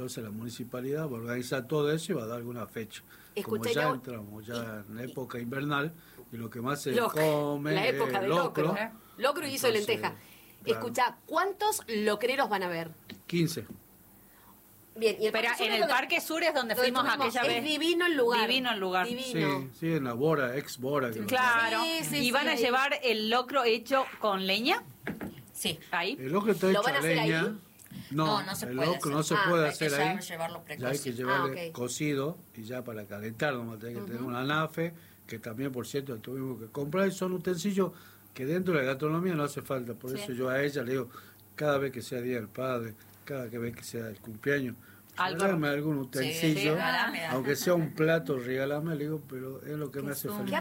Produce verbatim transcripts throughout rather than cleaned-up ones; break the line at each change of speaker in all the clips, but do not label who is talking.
entonces la municipalidad va a organizar todo eso y va a dar alguna fecha.
Escuché,
Como ya
yo,
entramos ya
y,
en época invernal y lo que más se
locro,
come
la época
es
de
locro.
locro, ¿eh? Locro y guiso de lenteja.
Claro.
Escuchá, ¿cuántos locreros van a ver?
quince.
Bien, y el
Pero
Parque
en
Sur
el
donde,
Parque Sur es donde,
donde
fuimos
tuvimos,
aquella
es
vez.
divino el lugar.
Divino el lugar.
Divino.
Sí, sí, en la Bora, ex Bora. Que
Claro.
Sí, sí,
¿Y
sí,
van a
ahí.
llevar el locro hecho con leña?
Sí.
Ahí.
El locro está
¿Lo
hecho
van a
a
hacer
leña.
ahí?
No,
No, no se
el
puede
locro no
hacer.
se
Ah,
puede
hay que
hacer
ya
ahí.
llevarlo
Ya hay que
precocio.
llevarle
Ah, ok.
cocido y ya para calentar, nomás tiene que tener una nafe, que también, por cierto, tuvimos que comprar y son utensilios que dentro de la gastronomía no hace falta. Por
Sí.
eso yo a ella le digo, cada vez que sea Día del Padre, cada vez que sea el cumpleaños,
Algo.
regálame algún utensilio,
Sí, regálame.
aunque sea un plato, regálame, le digo, pero es lo que me hace
suma.
feliz.
¡Qué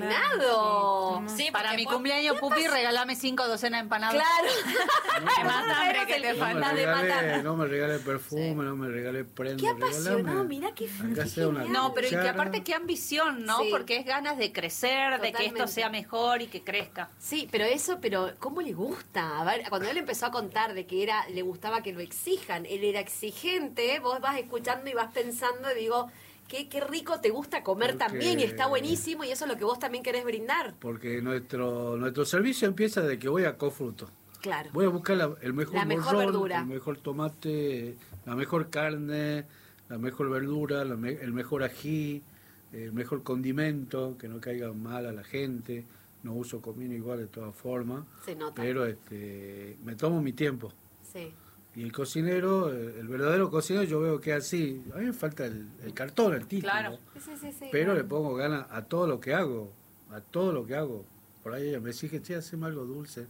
apasionado!
Sí,
Para
porque
mi
vos-
cumpleaños, Pupi, regálame cinco docenas de empanadas.
Claro.
De matambre que te
No
falta.
me,
de matar.
regale, no me regale perfume,
Sí.
no me regale prenda.
Qué apasionado,
regálame,
mirá qué
aunque
qué
sea una
genial.
No, pero y que
cuchara.
aparte qué ambición, ¿no?
Sí.
Porque es ganas de crecer, de que
Totalmente.
esto sea mejor y que crezca.
Sí, pero eso, pero ¿cómo le gusta? A ver, cuando él empezó a contar de que era, le gustaba que lo exijan, él era exigente, vos vas escuchando y vas pensando y digo, qué, qué rico te gusta comer
Porque-
también y está buenísimo y eso es lo que vos también querés brindar.
Porque nuestro nuestro servicio empieza de que voy a Cofruto.
Claro.
Voy a buscar la- el mejor
La mejor
morrón,
verdura.
el mejor tomate, la mejor carne, la mejor verdura, la me- el mejor ají, el mejor condimento, que no caiga mal a la gente. No uso comino igual de todas formas,
Se nota.
pero este me tomo mi tiempo.
Sí.
Y el cocinero, el, el verdadero cocinero, yo veo que es así. A mí me falta el, el cartón, el título.
Claro.
Sí, sí, sí, sí.
Pero le pongo ganas a todo lo que hago, a todo lo que hago. Por ahí ella me exige, che, haceme algo dulce.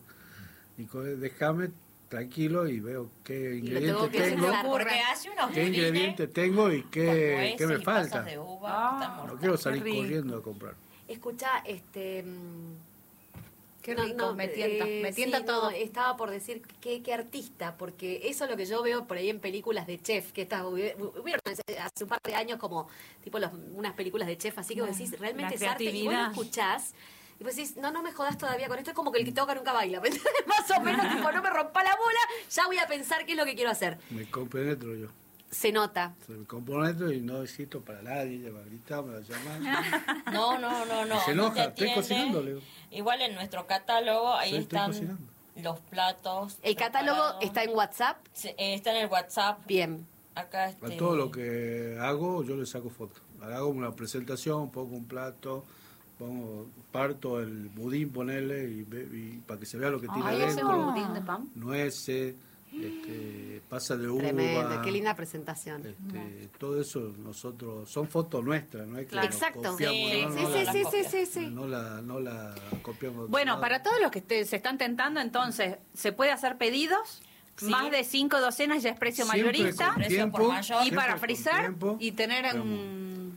Y co- déjame tranquilo y veo qué
Y lo tengo
ingredientes
que
tengo,
hacer.
Porque hace unos
qué
budines
ingredientes tengo y
con
qué,
nueces
qué me
y
falta.
pasas de uva,
Ah,
están
No
mortales.
quiero salir
Qué rico.
corriendo a comprar.
Escucha, este... mm,
Qué
no,
rico,
no,
me tienta,
eh,
me tienta
sí,
todo.
no, estaba por decir qué, qué artista, porque eso es lo que yo veo por ahí en películas de chef, que estas hubieron hace un par de años como tipo los, unas películas de chef, así que vos
La-
decís, realmente
la
es arte, y vos lo
creatividad.
escuchás, y vos decís, no, no me jodas todavía con esto, es como que el que toca nunca baila, ¿me entendés? Más o menos, tipo, no me rompa la bola, ya voy a pensar qué es lo que quiero hacer.
Me compenetro yo.
Se nota.
Se me compenetro y no existo para nadie. Ella va a gritar, me va a llamar.
No, no, no, no.
Se
no
enoja,
te
estoy
atiende.
cocinando, le digo.
Igual en nuestro catálogo, ahí
Sí, estoy
están
cocinando.
los platos.
El catálogo
preparados.
está en WhatsApp.
Sí, eh, está en el WhatsApp.
Bien.
Acá
A
este,
todo lo que hago, yo le saco fotos. Hago una presentación, pongo un plato, pongo, parto el budín, ponerle y, ve- y para que se vea lo que tiene
Ay, ese
adentro.
budín de pan.
Nueces, este, pasa de uva.
Tremendo, qué linda presentación.
Este, todo eso nosotros, son fotos nuestras, no es que
Claro.
nos
Exacto.
confiamos,
Sí,
no,
Sí,
no
sí,
la,
sí, sí,
copia.
sí, sí.
no la, no la copiamos. de otro
Bueno,
lado.
para todos los que te- se están tentando, entonces, ¿se puede hacer pedidos?
Sí.
Más de cinco docenas ya es precio
Siempre
mayorista.
con
Precio
tiempo,
por mayor.
Y
siempre
para
con
frizar
tiempo.
y tener
Vamos.
un,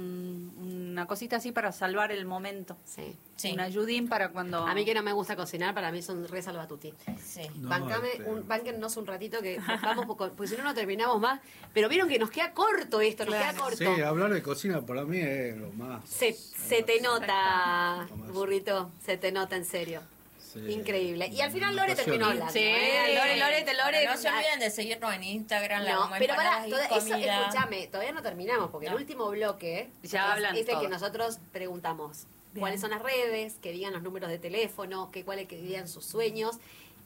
un- una cosita así para salvar el momento.
Sí.
Sí.
Un ayudín para cuando...
A mí que no me gusta cocinar, para mí son re salvatuti.
Sí.
No,
Bancame,
este-
un, bánquennos un ratito que vamos, porque porque si no, no terminamos más. Pero vieron que nos queda corto esto, nos queda corto.
Sí, hablar de cocina para mí es lo más.
Se, se te nota,
Tomás.
burrito, se te nota en serio.
Sí.
Increíble. Y al final
Me
Lore
apasiona.
terminó hablando.
Sí,
¿eh? Lore, Lore, te Lore.
Bueno, no se olviden de seguirnos en Instagram, la
No,
Mamá
pero pará,
Empanadas y
toda- eso,
Comida.
escúchame, todavía no terminamos, porque el
No.
último bloque
Ya
es,
hablan
es el
todo.
que nosotros preguntamos
Bien.
cuáles son las redes, que digan los números de teléfono, que cuáles que digan sus sueños,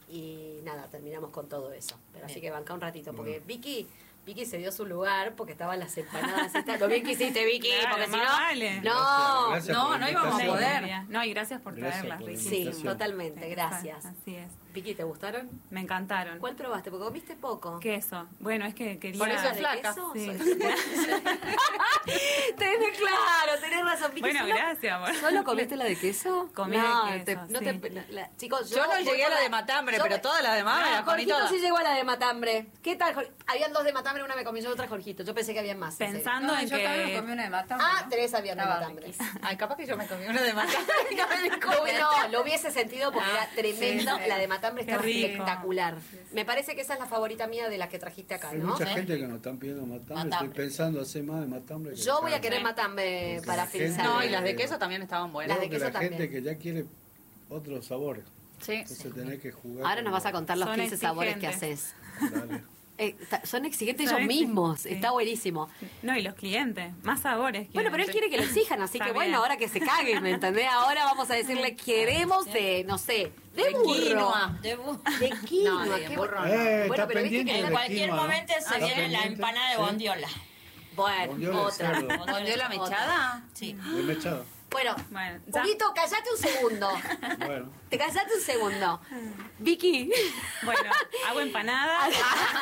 y nada, terminamos con todo eso. Pero así
Bien.
que banca un ratito, porque
Bueno.
Vicky, Vicky se dio su lugar porque estaban las empanadas estas. Lo bien que hiciste, Vicky,
Claro,
porque si
más
no,
vale.
no,
Gracias
no,
por la
no íbamos a
invitación.
poder.
No, y gracias por
Gracias
traerlas,
por la
Ricky.
sí,
invitación.
totalmente, gracias.
Así es.
Vicky, ¿te gustaron?
Me encantaron.
¿Cuál probaste? Porque comiste poco.
Queso. Bueno, es que quería...
Por eso es
¿De
flaca.
queso?
Sí.
tenés, claro, tenés razón. Vicky,
Bueno,
¿solo-
gracias, amor.
¿Solo comiste la de queso?
Comí
no,
de queso,
te- no
sí.
te- no, la- chicos, yo,
Yo no
voy
llegué a
por
la de matambre,
yo
pero
me-
todas las demás me
Ah,
las comí
Jorgito
todas.
sí llegó a la de matambre. ¿Qué tal, Jorge? Habían dos de matambre, una me comí yo, otra Jorgito. Yo pensé que había más. en serio.
Pensando en que...
una de matambre.
Ah, tres habían de
Estaba
matambre.
riquísima. Ay, capaz que yo me comí una de matambre.
Lo hubi- no, lo hubiese sentido porque era tremendo.
sí, sí.
La de matambre
Qué
estaba
rico.
espectacular. Me parece que esa es la favorita mía de las que trajiste acá,
Hay
¿no?
mucha
Sí.
gente que nos están pidiendo matambre. Estoy
Matambre.
pensando hacer más de matambre. que
Yo voy a
carne.
querer matambre
Porque
para
la gente-
frizar.
No, y las de queso también estaban buenas.
Las de
Creo que
queso
la gente
también.
que ya quiere otros sabores.
Sí.
Entonces tenés que jugar.
Ahora nos vas a contar los
Son
quince sabores que
exigentes.
haces.
Dale.
Eh, ta- son exigentes
Son
ellos
exigentes,
mismos,
sí.
está buenísimo.
No, y los clientes, más sabores.
Bueno, pero él quiere que lo exijan, así
Está
que
bien.
bueno, ahora que se caguen, ¿me entendés? Ahora vamos a decirle, queremos de, no sé, de,
De
burro.
quinoa, de bu-
De quinoa.
No, de
qué
burro
bueno.
no.
Eh,
Bueno,
está
pero viste
pendiente
que
En
de
cualquier
quinoa, ¿no?
momento se
Está
viene la
pendiente,
empanada de
sí.
bondiola.
Bueno,
Bondiola de
otra.
cerdo.
¿Bondiola mechada?
Sí.
De mechado.
Bueno,
Bueno, ya.
Puguito, callate un segundo.
Bueno.
Te callate un segundo. Vicky.
Bueno, hago empanadas.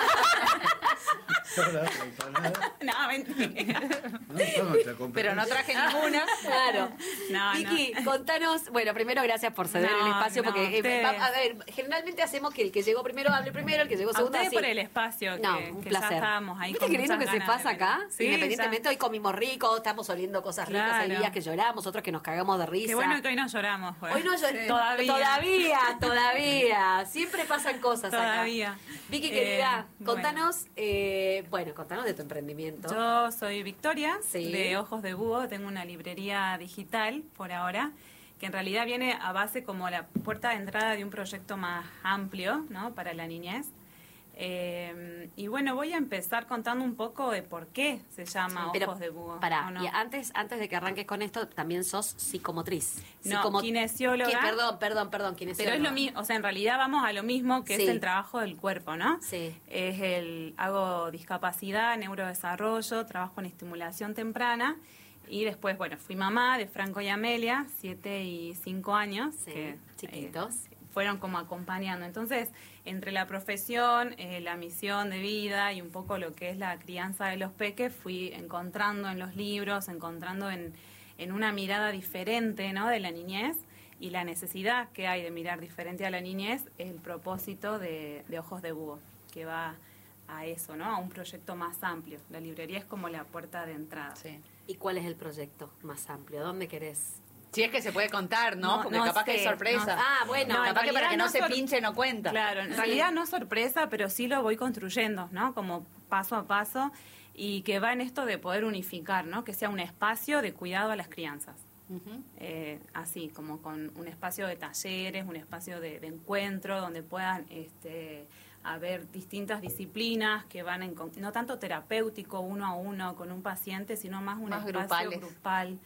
Sola, empanada.
No, mentira.
No, estamos en la competencia.
Pero no traje ninguna.
Claro.
No,
Vicky, contanos, bueno, primero gracias por ceder
No,
el espacio,
no,
porque eh,
ustedes.
va- a ver, generalmente hacemos que el que llegó primero hable primero, el que llegó
A
segundo
ustedes
así.
por el espacio,
No,
que,
un
que
placer.
ya estábamos ahí
¿Viste
con
qué lindo que
muchas
se
ganas
pasa
de
acá?
venir. Sí,
Independientemente,
ya.
hoy comimos rico, estamos oliendo cosas ricas, hay
Claro.
días que lloramos, otros que nos cagamos de risa.
Qué bueno que hoy no lloramos. pues.
Hoy no lloramos.
Todavía.
Todavía, todavía. Siempre pasan cosas
Todavía.
acá. Vicky,
Eh,
querida,
bueno.
contanos, eh, bueno, contanos de tu emprendimiento.
Yo soy Victoria,
Sí.
de Ojos de Búho. Tengo una librería digital por ahora, que en realidad viene a base como la puerta de entrada de un proyecto más amplio, ¿no? Para la niñez. Eh, y bueno, voy a empezar contando un poco de por qué se llama
Pero,
Ojos de Búho.
Pará,
¿o no?
y antes, antes de que arranques con esto, también sos psicomotriz.
No,
Psicomo-
kinesióloga.
¿Qué? Perdón, perdón, perdón, kinesióloga.
Pero es lo mismo, o sea, en realidad vamos a lo mismo que
Sí.
es el trabajo del cuerpo, ¿no?
Sí.
Es el, hago discapacidad, neurodesarrollo, trabajo en estimulación temprana y después, bueno, fui mamá de Franco y Amelia, siete y cinco años,
Sí,
que
chiquitos.
eh, fueron como acompañando. Entonces, entre la profesión, eh, la misión de vida y un poco lo que es la crianza de los peques, fui encontrando en los libros, encontrando en, en una mirada diferente, ¿no? De la niñez y la necesidad que hay de mirar diferente a la niñez, el propósito de, de Ojos de Búho, que va a eso, ¿no? A un proyecto más amplio. La librería es como la puerta de entrada.
Sí.
¿Y cuál es el proyecto más amplio? ¿Dónde querés?
Si es que se puede contar, ¿no?
No,
Porque
no
capaz que
sé,
es sorpresa.
no-
Ah, bueno.
No, en
capaz que para
realidad
que no,
no
se
sor-
pinche no cuenta.
Claro, en
Sí.
realidad no sorpresa, pero sí lo voy construyendo, ¿no? Como paso a paso y que va en esto de poder unificar, ¿no? Que sea un espacio de cuidado a las crianzas.
Ujú.
Eh, así, como con un espacio de talleres, un espacio de, de encuentro donde puedan este, haber distintas disciplinas que van en, con- no tanto terapéutico uno a uno con un paciente, sino más un
Más
espacio
grupales.
grupal.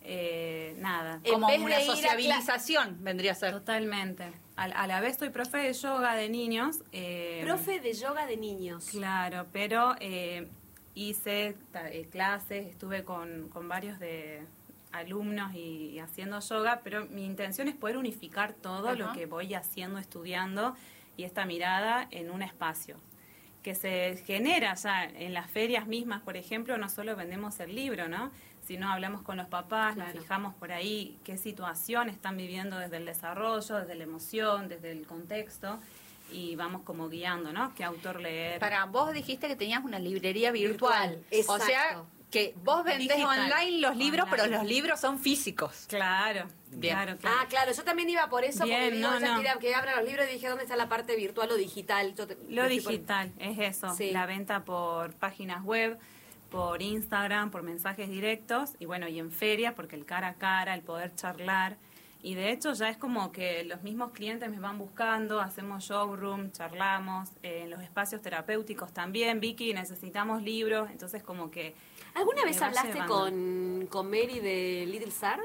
Eh, nada,
En
Como
vez de
una
ir a cla-
sociabilización vendría a ser.
totalmente. A, a la vez soy profe de yoga de niños. eh,
Profe de yoga de niños.
Claro, pero eh, hice ta- eh, clases, estuve con, con varios de alumnos y, y haciendo yoga, pero mi intención es poder unificar todo
Ajá.
lo que voy haciendo, estudiando y esta mirada en un espacio que se genera ya en las ferias mismas, por ejemplo, no solo vendemos el libro, ¿no? Sino hablamos con los papás,
Claro.
nos fijamos por ahí qué situación están viviendo desde el desarrollo, desde la emoción, desde el contexto y vamos como guiando, ¿no? ¿Qué autor leer?
Para vos dijiste que tenías una librería virtual.
Virtual,
O sea,
exacto.
que vos vendés
Digital.
online los libros,
Online.
pero los libros son físicos.
Claro,
Bien.
claro, claro.
Ah, claro, yo también iba por eso,
Bien,
porque digo,
no,
ella
no.
quiere que abra los libros y dije, ¿dónde está la parte virtual o digital? Yo te-
Lo
me fui por-
digital, es eso,
Sí.
la venta por páginas web, por Instagram, por mensajes directos y bueno, y en feria, porque el cara a cara, el poder charlar. Y de hecho ya es como que los mismos clientes me van buscando, hacemos showroom, charlamos, eh, en los espacios terapéuticos también, Vicky, necesitamos libros, entonces como que...
¿Alguna
me
vez
va
hablaste
llevando.
con, con Mary de Little Sar?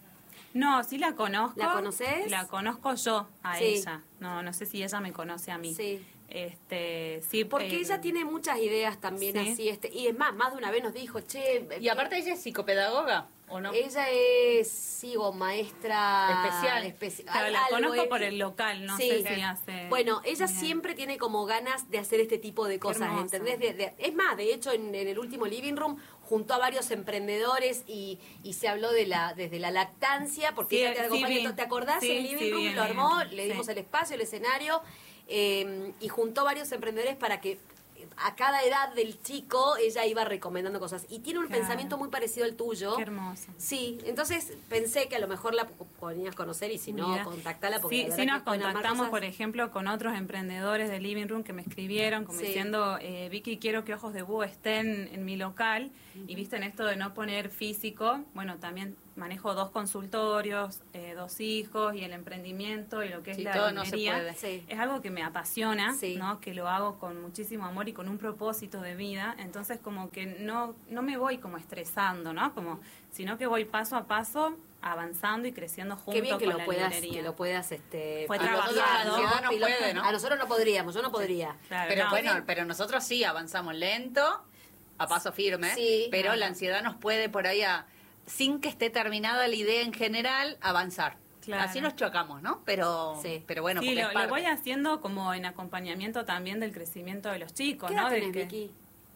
No, sí la conozco.
¿La conoces?
La conozco yo a
Sí.
ella. No, no sé si ella me conoce a mí.
Sí.
Este, sí,
Porque
eh,
ella tiene muchas ideas también
sí.
así, este, y es más, más de una vez nos dijo, che,
Y aparte ella es psicopedagoga, ¿o no?
ella es, sigo, maestra
Especial.
especi-
Claro,
al-
la
algo
conozco
es-
por el local, no
Sí.
sé si hace...
Bueno, ella
Bien.
siempre tiene como ganas de hacer este tipo de cosas,
hermoso.
¿entendés? De- de- es más, de hecho, en, en el último Living Room juntó a varios emprendedores y, y se habló de la desde la lactancia, porque
Sí,
ella te
sí,
acompaña.
vi.
¿Te acordás?
Sí,
el Living
sí,
Room
vi el
lo
Living
armó,
Room,
le
sí.
dimos el espacio, el escenario, eh, y juntó varios emprendedores para que a cada edad del chico ella iba recomendando cosas. Y tiene un
Claro.
pensamiento muy parecido al tuyo.
Qué hermoso.
Sí, entonces pensé que a lo mejor la podías conocer y si no,
Mira.
contactala porque
Sí,
la verdad
sí
que
nos
pueden armar
contactamos,
cosas.
por ejemplo, con otros emprendedores de Living Room que me escribieron, como
Sí.
diciendo, eh, Vicky, quiero que Ojos de Búho estén en mi local. Y viste en esto de no poner físico, bueno, también manejo dos consultorios, eh, dos hijos y el emprendimiento y lo que es
Sí,
la
todo no se
librería.
puede.
Sí.
Es algo que me apasiona,
Sí.
¿no? Que lo hago con muchísimo amor y con un propósito de vida. Entonces, como que no, no me voy como estresando, ¿no? Como, sino que voy paso a paso avanzando y creciendo junto
Qué bien que
con
lo
la
puedas,
librería.
que lo puedas este,
Fue
pilotear,
trabajado.
¿no?
A nosotros no
Pilo-
puede, ¿no?
A nosotros no podríamos, yo no podría.
Claro,
Pero
no,
bueno, pero nosotros sí avanzamos lento, a paso firme,
Sí.
pero
Ajá.
la ansiedad nos puede por ahí, a- sin que esté terminada la idea en general, avanzar.
Claro.
Así nos chocamos, ¿no? Pero,
Sí.
pero bueno,
sí,
porque
lo,
es
lo
parte.
voy haciendo como en acompañamiento también del crecimiento de los chicos,
¿Qué
¿no?
edad
De
tenés,
que-
Vicky?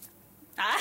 Ah.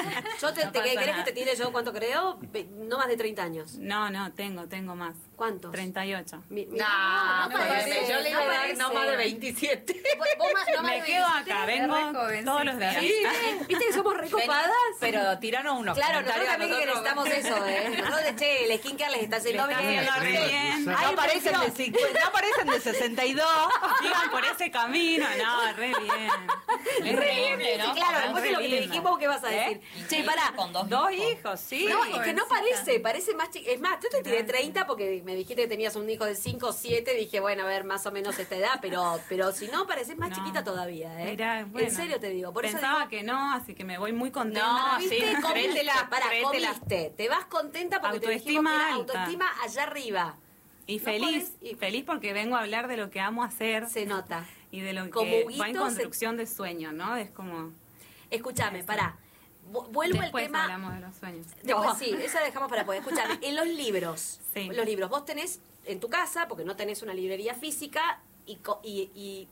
Yo te,
No
te-
pasa
¿Querés que
nada.
te tire yo cuánto creo? Ve- No más de treinta años.
No, no, tengo, tengo más.
¿Cuántos?
treinta y ocho.
Mi- mi-
No,
no
parece,
parece,
yo le iba a dar
parece.
no más de veintisiete.
Vos- vos más- no más
Me
de
quedo
veintisiete.
acá,
re
vengo
jovencita.
todos los días.
Sí, ¿viste que somos recopadas?
Pero tiraron unos
Claro, nosotros
comentarios
también que
nosotros.
necesitamos eso, ¿eh? Nosotros de che, el skincare les está haciendo
Le está
bien.
haciendo re bien.
No
Ay,
aparecen de
prefiero-
cincuenta, no aparecen de sesenta y dos.
Sigan por ese camino, no, re bien. Es re bien.
Increíble, ¿no?
Sí, claro,
Es
después de
re
lo que te
lindo.
dijimos, ¿qué vas a
¿Eh?
decir? Che,
Increíble,
pará.
con dos,
Dos
hijos.
hijos, sí.
No, es que no parece, parece más chiquita. Es más, yo te tiré
Gracias.
treinta porque me dijiste que tenías un hijo de cinco o siete. Dije, bueno, a ver, más o menos esta edad, pero pero si no, pareces más
No.
chiquita todavía, ¿eh?
Mirá, bueno,
en serio te digo. Por
Pensaba
eso
que no, así que me voy muy contenta.
No,
digo,
sí,
¿viste? Comiste,
créetela,
pará,
créetela.
comiste. Te vas contenta porque te dijimos
Autoestima
que era
alta.
autoestima allá arriba.
Y
No
feliz,
podés- y-
feliz porque vengo a hablar de lo que amo hacer
Se nota.
y de lo
Como
que
Huguito
va en
se-
construcción de sueño, ¿no? Es como...
Escúchame,
Eso.
pará. Vu- Vuelvo
Después
al tema.
hablamos de los sueños.
Después
No.
sí, esa la dejamos para poder. Escuchame, en los libros.
Sí.
Los libros. Vos tenés en tu casa, porque no tenés una librería física, y, co- y, y,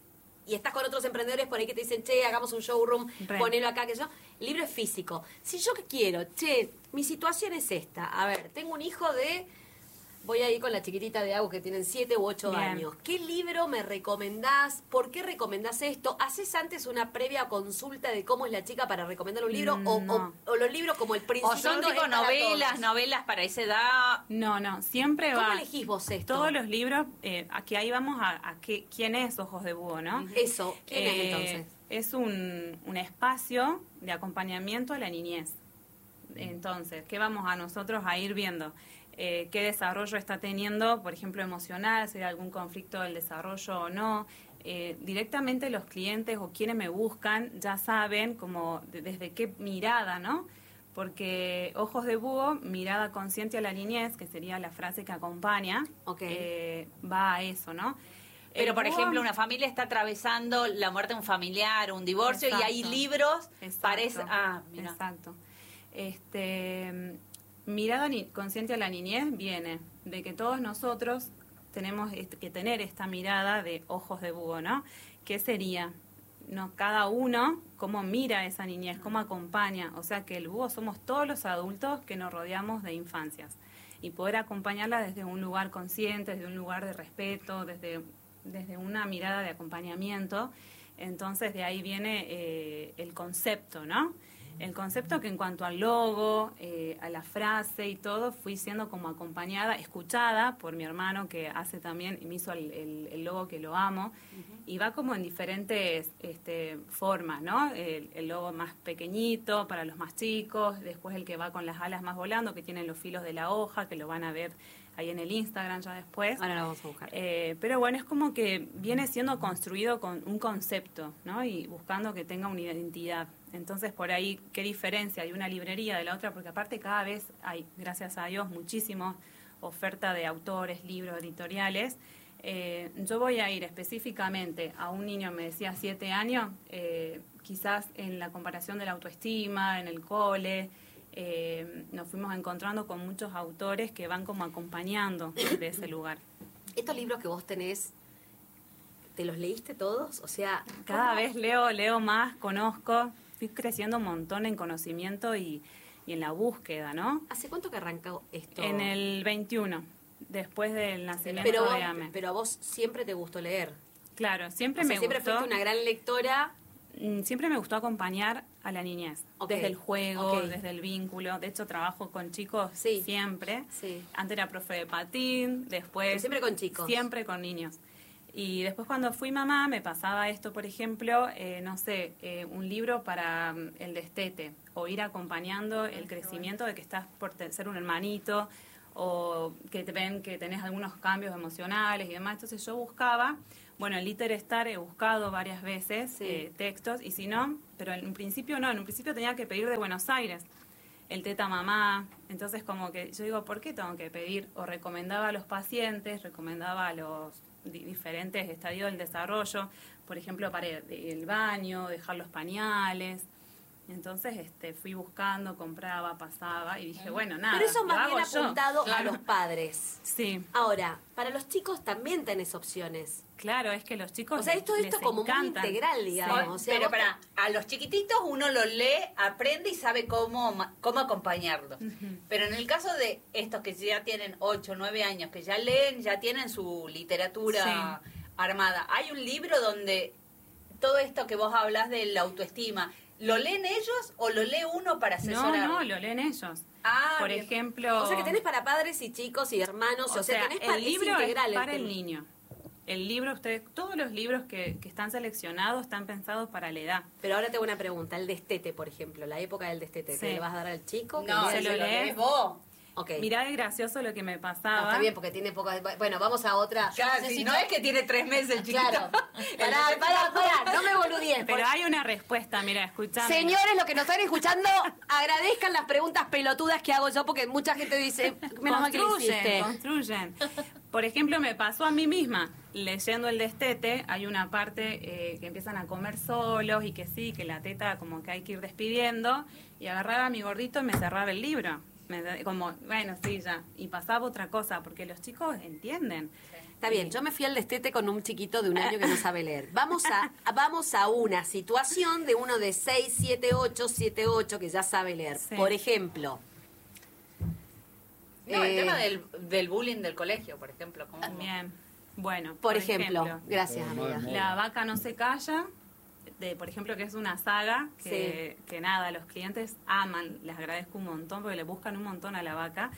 y estás con otros emprendedores por ahí que te dicen, che, hagamos un showroom,
Re.
ponelo acá, que yo. El libro es físico. Si yo que quiero, che, mi situación es esta. A ver, tengo un hijo de. Voy a ir con la chiquitita de Agus que tienen siete u ocho
Bien.
años. ¿Qué libro me recomendás? ¿Por qué recomendás esto? ¿Haces antes una previa consulta de cómo es la chica para recomendar un libro?
Mm,
o,
no.
o, o los libros como el principio?
O son tipo novelas, novelas para esa edad.
No, no, siempre
¿Cómo
va...
elegís vos esto?
Todos los libros, eh, aquí ahí vamos a, a qué, quién es Ojos de Búho, ¿no?
Eso, ¿quién es
Eh,
entonces?
Es un, un espacio de acompañamiento a la niñez. Entonces, ¿qué vamos a nosotros a ir viendo? Eh, ¿Qué desarrollo está teniendo, por ejemplo, emocional? Si hay algún conflicto del desarrollo o no. Eh, directamente los clientes o quienes me buscan ya saben como de- desde qué mirada, ¿no? Porque Ojos de Búho, mirada consciente a la niñez, que sería la frase que acompaña,
Ok.
eh, va a eso, ¿no?
Pero,
El
por
búho-
ejemplo, una familia está atravesando la muerte de un familiar, un divorcio, y hay
Exacto.
libros
Exacto.
para esa... Ah, mira.
Exacto. Este, mirada ni- consciente a la niñez viene de que todos nosotros tenemos este- que tener esta mirada de ojos de búho, ¿no? ¿Qué sería? No, cada uno cómo mira a esa niñez, cómo acompaña. O sea que el búho somos todos los adultos que nos rodeamos de infancias. Y poder acompañarla desde un lugar consciente, desde un lugar de respeto, desde, desde una mirada de acompañamiento. Entonces de ahí viene eh, el concepto, ¿no? El concepto que en cuanto al logo, eh, a la frase y todo, fui siendo como acompañada, escuchada por mi hermano que hace también, y me hizo el, el- el logo que lo amo, y va como en diferentes este, formas, ¿no? El, el logo más pequeñito para los más chicos, después el que va con las alas más volando, que tienen los filos de la hoja, que lo van a ver ahí en el Instagram ya después.
Ahora la vamos a buscar.
Eh, pero bueno, es como que viene siendo construido con un concepto, ¿no? Y buscando que tenga una identidad. Entonces, por ahí, ¿qué diferencia de una librería de la otra? Porque aparte cada vez hay, gracias a Dios, muchísima oferta de autores, libros, editoriales. Eh, yo voy a ir específicamente a un niño, me decía, siete años, eh, quizás en la comparación de la autoestima, en el cole, eh, nos fuimos encontrando con muchos autores que van como acompañando de ese lugar.
Estos libros que vos tenés, ¿te los leíste todos? O sea,
Cada
¿cómo?
vez leo, leo más, conozco, fui creciendo un montón en conocimiento y, y en la búsqueda, ¿no?
¿Hace cuánto que arrancó esto?
En el veintiuno, después del nacimiento
pero, vos-
de Ame.
pero a vos siempre te gustó leer.
Claro, siempre
O sea,
me
siempre
gustó.
fuiste una gran lectora.
Mm, Siempre me gustó acompañar a la niñez,
Ok,
desde el juego,
ok.
desde el vínculo. De hecho, trabajo con chicos
Sí.
siempre.
Sí.
Antes era profe de patín, después...
Pero siempre con chicos.
Siempre con niños. Y después cuando fui mamá me pasaba esto, por ejemplo, eh, no sé, eh, un libro para mm, el destete, o ir acompañando el crecimiento de que estás por te- ser un hermanito, o que te ven que tenés algunos cambios emocionales y demás. Entonces yo buscaba, bueno, en Literestar he buscado varias veces
Sí.
eh, textos, y si no, pero en un principio no, en un principio tenía que pedir de Buenos Aires, el Teta Mamá. Entonces como que yo digo, ¿por qué tengo que pedir? O recomendaba a los pacientes, recomendaba a los di- diferentes estadios del desarrollo, por ejemplo, para el, el baño, dejar los pañales. Entonces este, fui buscando, compraba, pasaba y dije, bueno, nada,
Pero eso
lo
más
hago
bien
yo.
apuntado a
Claro.
los padres.
Sí,
Ahora, para los chicos también tenés opciones.
claro, es que los chicos
O sea, esto,
les
esto como muy
encantan.
integral, digamos.
Sí.
O sea,
Pero
vos-
para a los chiquititos uno lo lee, aprende y sabe cómo, ma- cómo acompañarlos. Pero en el caso de estos que ya tienen ocho, nueve años, que ya leen, ya tienen su literatura armada, hay un libro donde todo esto que vos hablas de la autoestima, ¿lo leen ellos o lo lee uno para
No,
asesorar?
no, lo leen ellos.
Ah,
Por
bien.
ejemplo...
O sea, que tenés para padres y chicos y hermanos. O,
O
sea,
sea,
tenés para,
el
es
libro
integral
es para el
tema.
niño. El libro, ustedes, todos los libros que, que están seleccionados están pensados para la edad.
Pero ahora tengo una pregunta. El destete, por ejemplo, la época del destete.
Sí.
¿Te le vas a dar al chico? que
No,
lea
se
el-
lo
se lo
lees.
lees vos.
Ok.
Mirá es gracioso lo que me
No,
pasaba.
está bien, porque tiene poca... Bueno, vamos a otra.
Claro, si no es que tiene tres meses el chiquito.
Claro. Pará, pará, pará, no me boludies.
Pero hay una respuesta, mira, escuchame.
Señores, los que nos están escuchando, agradezcan las preguntas pelotudas que hago yo, porque mucha gente dice, menos mal que lo hiciste.
construyen, construyen. Por ejemplo, me pasó a mí misma, leyendo el destete, hay una parte eh, que empiezan a comer solos y que sí, que la teta como que hay que ir despidiendo, y agarraba a mi gordito y me cerraba el libro. Me da- como, bueno, sí, ya. Y pasaba otra cosa, porque los chicos entienden.
Está bien, yo me fui al destete con un chiquito de un año que no sabe leer. Vamos a, vamos a una situación de uno de seis, siete, ocho, siete, ocho que ya sabe leer.
Sí.
Por ejemplo,
No, el
Eh,
tema del, del bullying del colegio, por ejemplo. ¿cómo?
También. Bueno,
por, ejemplo, gracias,
Pero
amiga.
mal,
La vaca no se calla, de, por ejemplo, que es una saga que, que nada, los clientes aman, les agradezco un montón porque le buscan un montón a la vaca.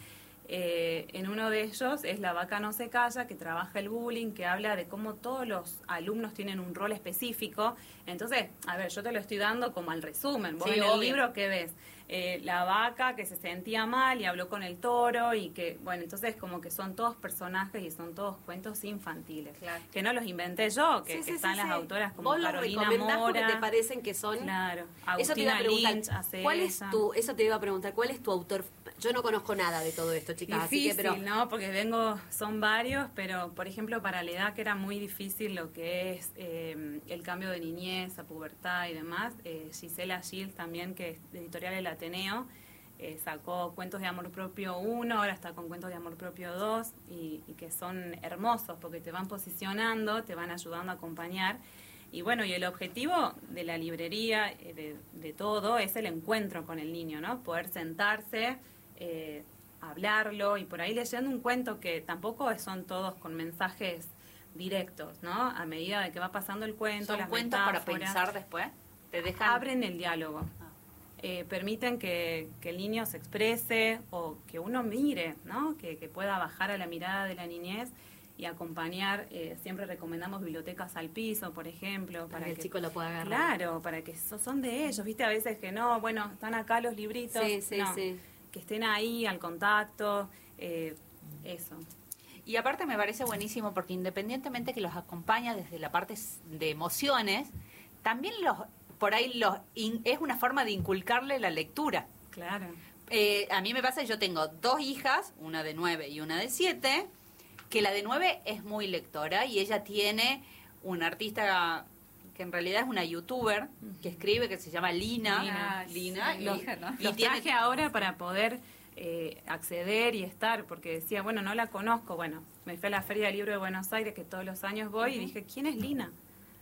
Eh, en uno de ellos es La vaca no se calla, que trabaja el bullying, que habla de cómo todos los alumnos tienen un rol específico. Entonces, a ver, yo te lo estoy dando como al resumen. Vos
Sí,
en el
obvio.
libro, ¿qué ves? Eh, la vaca que se sentía mal y habló con el toro y que, bueno, entonces como que son todos personajes y son todos cuentos infantiles.
Claro.
Que no los inventé yo, que,
Sí,
que
sí,
están
sí,
las
sí.
autoras como
Vos los
Carolina
recomendás porque
Mora.
te parecen que son...
Claro,
Eso te iba a
Agustina
preguntar.
Lynch hace
¿Cuál es
esa.
tu, eso te iba a preguntar, ¿cuál es tu autor? Yo no conozco nada de todo esto, chicas,
Difícil,
así que pero
¿no? Porque vengo, son varios, pero por ejemplo para la edad que era muy difícil lo que es eh, el cambio de niñez a pubertad y demás, eh, Gisela Gil también, que es de Editorial El Ateneo, eh, sacó Cuentos de Amor Propio uno, ahora está con Cuentos de Amor Propio dos, y, y que son hermosos porque te van posicionando, te van ayudando a acompañar. Y bueno, y el objetivo de la librería, eh, de, de todo, es el encuentro con el niño, ¿no? Poder sentarse, eh, hablarlo, y por ahí leyendo un cuento que tampoco son todos con mensajes directos, ¿no? A medida de que va pasando el cuento,
¿Son
las
cuentos para
metáforas,
pensar después? ¿Te dejan?
abren el diálogo.
Ah.
Eh, permiten que, que el niño se exprese o que uno mire, ¿no? Que, que pueda bajar a la mirada de la niñez y acompañar. Eh, siempre recomendamos bibliotecas al piso, por ejemplo,
para
para
que el
que
chico lo pueda agarrar.
claro, para que so- son de ellos, viste, a veces que no, bueno, están acá los libritos,
Sí, sí,
no,
sí.
que estén ahí al contacto, eh, eso.
Y aparte me parece buenísimo porque independientemente que los acompaña desde la parte s- de emociones, también los por ahí los in- es una forma de inculcarle la lectura.
Claro.
Eh, a mí me pasa, yo tengo dos hijas, una de nueve y una de siete, que la de nueve es muy lectora y ella tiene una artista que en realidad es una youtuber que escribe, que se llama Lina.
Lina.
Lina,
Sí,
y,
los-
y
Los
tiene-
traje ahora para poder eh, acceder y estar, porque decía, bueno, no la conozco. Bueno, me fui a la Feria del Libro de Buenos Aires, que todos los años voy, y dije, ¿quién es Lina?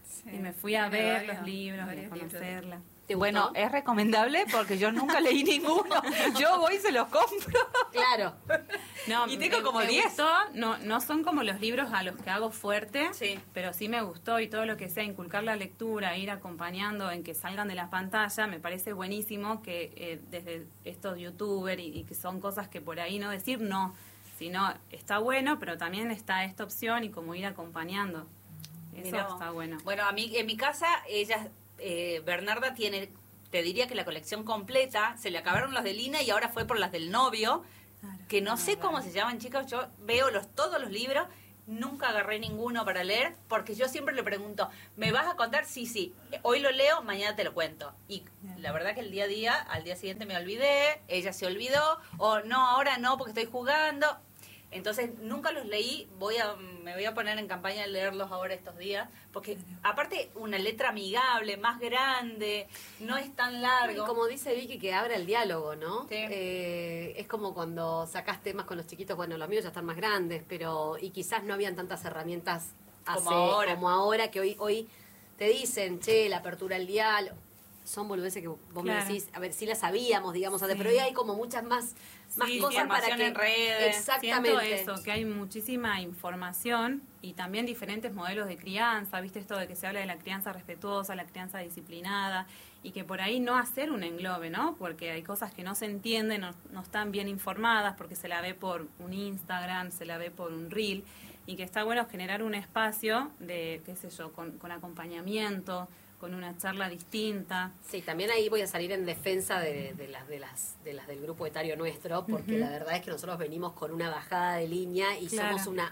Y me fui a
Tiene
ver
varios-
los libros, a
varios libros.
conocerla.
¿Te
Bueno,
gustó?
es recomendable porque yo nunca leí ninguno. Yo voy y se los compro.
Claro.
No,
Y tengo
me-
como
me
diez.
gustó. No, no son como los libros a los que hago fuerte,
Sí.
pero sí me gustó, y todo lo que sea inculcar la lectura, ir acompañando en que salgan de la pantalla, me parece buenísimo que eh, desde estos youtubers y, y que son cosas que por ahí no decir no, sino está bueno, pero también está esta opción y como ir acompañando. Eso
Mirá vos.
está bueno.
Bueno, a mí, en mi casa, ella, eh, Bernarda tiene, te diría que la colección completa, se le acabaron las de Lina y ahora fue por las del novio,
Claro.
que no
Ah,
sé cómo
bueno.
se llaman, chicos. Yo veo los todos los libros, nunca agarré ninguno para leer, porque yo siempre le pregunto, ¿me vas a contar? Sí, sí, hoy lo leo, mañana te lo cuento. Y
Bien.
la verdad que el día a día, al día siguiente me olvidé, ella se olvidó, o no, ahora no, porque estoy jugando. Entonces nunca los leí, voy a me voy a poner en campaña de leerlos ahora estos días, porque aparte una letra amigable, más grande, no es tan
Y
largo.
como dice Vicky, que abra el diálogo, ¿no?
Sí.
Eh, es como cuando sacás temas con los chiquitos, bueno, los míos ya están más grandes, pero y quizás no habían tantas herramientas
Como
hace-
ahora.
como ahora, que hoy hoy te dicen, che, la apertura al diálogo. Son boludeces que vos
Claro.
me decís, a ver, sí las sabíamos, digamos, antes,
Sí.
pero hoy hay como muchas más, más
Sí,
cosas para
información
que...
en redes.
Exactamente.
Siento eso, que hay muchísima información y también diferentes modelos de crianza, viste esto de que se habla de la crianza respetuosa, la crianza disciplinada, y que por ahí no hacer un englobe, ¿no? Porque hay cosas que no se entienden, no, no están bien informadas, porque se la ve por un Instagram, se la ve por un reel, y que está bueno generar un espacio de, qué sé yo, con, con acompañamiento, con una charla distinta.
Sí, también ahí voy a salir en defensa de, de las de las de las del grupo etario nuestro, porque
Ujú.
la verdad es que nosotros venimos con una bajada de línea y
Claro.
somos una...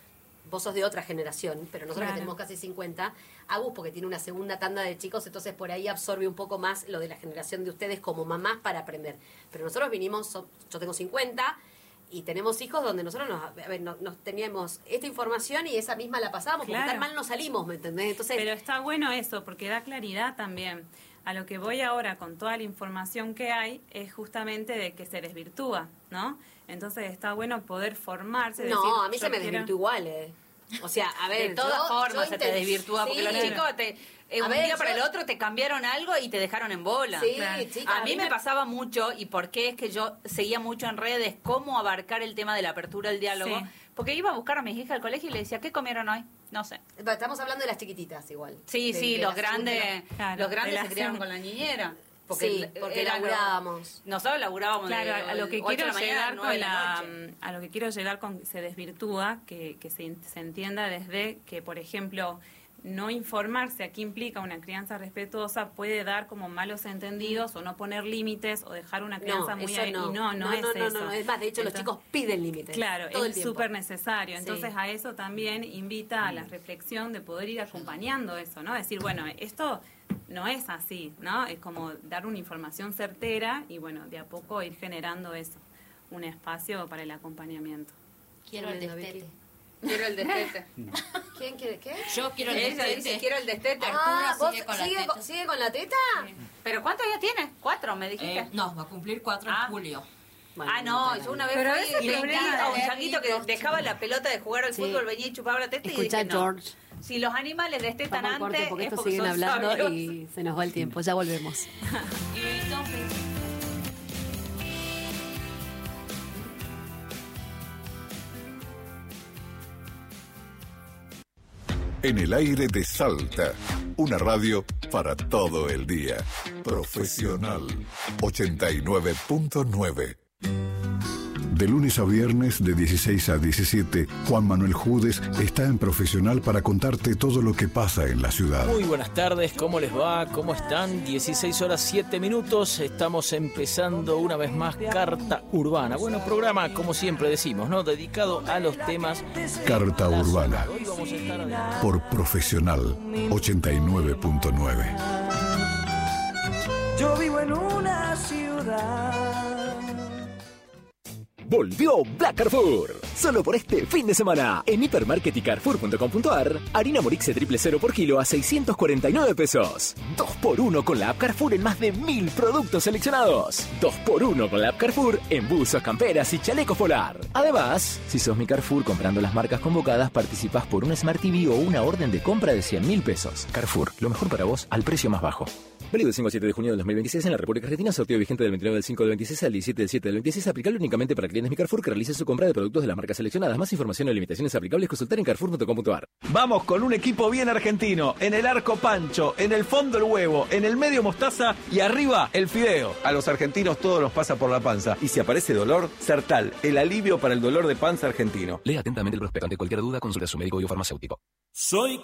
Vos sos de otra generación, pero nosotros
Claro.
que tenemos casi cincuenta, Agus porque tiene una segunda tanda de chicos, entonces por ahí absorbe un poco más lo de la generación de ustedes como mamás para aprender. Pero nosotros vinimos, so- yo tengo cincuenta, y tenemos hijos donde nosotros nos, a ver, nos, nos teníamos esta información y esa misma la pasábamos, porque
Claro.
tan mal no salimos, ¿me entendés? Entonces,
Pero está bueno eso, porque da claridad también. A lo que voy ahora con toda la información que hay es justamente de que se desvirtúa, ¿no? Entonces está bueno poder formarse.
no,
decir,
a mí
yo
se me
quiero-
desvirtuó igual, eh. O sea, a ver,
De todas
yo-
formas
yo
se te
intent-
desvirtúa, porque
Sí.
los chicos te, eh,
A
un
ver,
día para
yo-
el otro te cambiaron algo y te dejaron en bola.
Sí,
Claro.
chica,
A mí me pasaba mucho, y por qué es que yo seguía mucho en redes, cómo abarcar el tema de la apertura del diálogo,
Sí.
porque iba a buscar a mis hijas al colegio y le decía, ¿qué comieron hoy? No sé.
Estamos hablando de las chiquititas igual.
Sí,
De-
sí,
de
los
las
grandes,
últimas.
Claro,
los grandes
de
se
la-
criaron con la niñera.
Sí,
el-
porque
era lo-
laburábamos.
Nosotros laburábamos
Claro,
de
a lo que
ocho de
quiero
la mañana,
llegar
nueve
con
de
la,
noche.
a lo que quiero llegar con se desvirtúa, que, que se, se entienda desde que, por ejemplo, no informarse a qué implica una crianza respetuosa puede dar como malos entendidos o no poner límites o dejar una crianza
No,
muy
eso
ahí.
no.
Y no, no, es
no, no,
eso.
no, es más, de hecho los
Entonces-
chicos piden límites.
Claro,
todo el
es
tiempo.
súper necesario. Entonces
Sí.
a eso también invita a la reflexión de poder ir acompañando eso, ¿no? Decir, bueno, esto no es así, ¿no? Es como dar una información certera y bueno, de a poco ir generando eso, un espacio para el acompañamiento.
Quiero el
Tremendo,
destete.
Vicky.
Quiero el destete.
¿Quién quiere qué?
Yo quiero el
Ella
destete.
dice, quiero el destete.
Ah, Arturo
¿vos
sigue con la
sigue,
teta.
con, ¿sigue con la teta?
¿Pero cuántos años tienes? Cuatro, me dijiste.
Eh, no, va a cumplir cuatro
Ah.
en julio.
Bueno,
Ah, no,
está
yo una
bien.
vez
Pero
fui
ese
y le
problema
invitaba a un
de
changuito que
Rico,
dejaba la pelota de jugar al
Sí.
fútbol, venía y chupaba la teta y
Escuchá,
dije, no.
George.
Si los animales destetan
Vamos al corte
antes,
porque
es
estos
porque
siguen
son
hablando
sabios.
y se nos va el tiempo. Ya volvemos.
Y entonces,
En el aire de Salta, una radio para todo el día. Profesional ochenta y nueve punto nueve. De lunes a viernes de dieciséis a diecisiete, Juan Manuel Judes está en Profesional para contarte todo lo que pasa en la ciudad.
Muy buenas tardes, ¿cómo les va? ¿Cómo están? dieciséis horas siete minutos, estamos empezando una vez más Carta Urbana. Bueno, programa, como siempre decimos, ¿no? Dedicado a los temas...
Carta
de la
Urbana,
ciudad. Hoy vamos a estar adelante.
por Profesional ochenta y nueve punto nueve.
Yo vivo en una ciudad.
Volvió Black Carrefour. Solo por este fin de semana. En hipermarket y carrefour punto com punto ar, harina Morixe triple cero por kilo a seiscientos cuarenta y nueve pesos. dos por uno con la app Carrefour en más de mil productos seleccionados. dos por uno con la app Carrefour en buzos, camperas y chalecos polar. Además, si sos mi Carrefour comprando las marcas convocadas, participás por un Smart T V o una orden de compra de cien mil pesos. Carrefour, lo mejor para vos al precio más bajo. Válido del cinco al siete de junio del dos mil veintiséis en la República Argentina. Sorteo vigente del veintinueve del cinco del veintiséis al diecisiete del siete del veintiséis. Aplicable únicamente para clientes Mi Carrefour que realicen su compra de productos de las marcas seleccionadas. Más información o limitaciones aplicables consultar en carrefour punto com punto ar.
Vamos con un equipo bien argentino. En el arco Pancho, en el fondo el huevo, en el medio mostaza y arriba el fideo. A los argentinos todo nos pasa por la panza. Y si aparece dolor, Sertal, el alivio para el dolor de panza argentino.
Lea atentamente el prospecto. Ante cualquier duda, consulte a su médico o farmacéutico.
Soy